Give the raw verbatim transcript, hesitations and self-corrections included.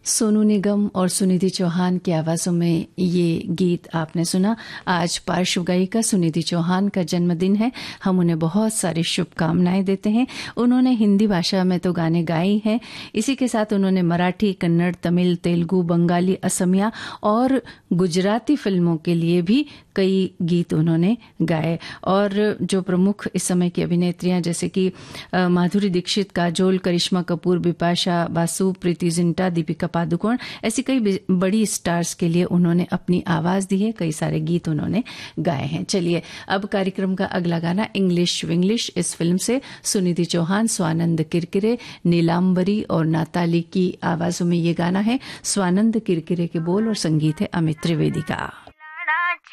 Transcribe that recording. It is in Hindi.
सोनू निगम और सुनिधि चौहान की आवाज़ों में ये गीत आपने सुना। आज पार्श्व गायिका सुनिधि चौहान का जन्मदिन है। हम उन्हें बहुत सारी शुभकामनाएं देते हैं। उन्होंने हिंदी भाषा में तो गाने गाए हैं, इसी के साथ उन्होंने मराठी, कन्नड़, तमिल, तेलुगु, बंगाली, असमिया और गुजराती फिल्मों के लिए भी कई गीत उन्होंने गाए। और जो प्रमुख इस समय की अभिनेत्रियां जैसे कि माधुरी दीक्षित, काजोल, करिश्मा कपूर, बिपाशा बासु, प्रीति जिंटा, दीपिका पादुकोण, ऐसी कई बड़ी स्टार्स के लिए उन्होंने अपनी आवाज दी है। कई सारे गीत उन्होंने गाए हैं। चलिए अब कार्यक्रम का अगला गाना इंग्लिश विंग्लिश इस फिल्म से सुनिधि चौहान, स्वानंद किरकिरे, नीलांबरी और नाताली की आवाजों में ये गाना है। स्वानंद किरकिरे के बोल और संगीत है अमित त्रिवेदी का।